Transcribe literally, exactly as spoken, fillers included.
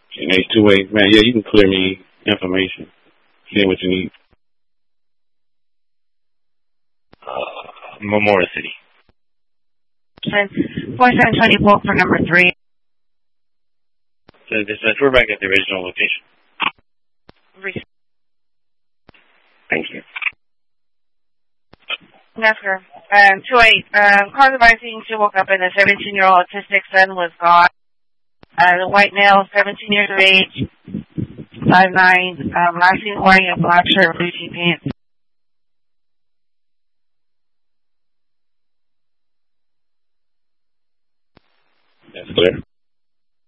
And there's two ways, man. Yeah, you can clear me information. See what you need. Uh, Memorial City. forty-seven twenty-four for number three. So this is, we're back at the original location. Re- Thank you. Yes, sir. Um, two eight. Um, cause of advising she woke up and a seventeen-year-old autistic son was gone. Uh, the white male, seventeen years of age, five nine, um, last seen wearing a black shirt, blue jean pants.